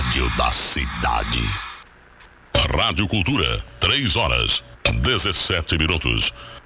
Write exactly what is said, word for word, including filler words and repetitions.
rádio da cidade. Rádio Cultura, três horas, dezessete minutos.